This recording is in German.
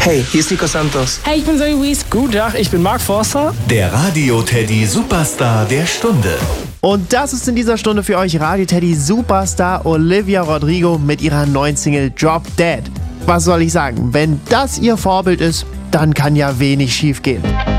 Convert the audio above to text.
Hey, hier ist Nico Santos. Hey, ich bin Zoe Wees. Guten Tag, ich bin Mark Forster. Der Radio Teddy Superstar der Stunde. Und das ist in dieser Stunde für euch Radio Teddy Superstar Olivia Rodrigo mit ihrer neuen Single Drop Dead. Was soll ich sagen? Wenn das ihr Vorbild ist, dann kann ja wenig schief gehen.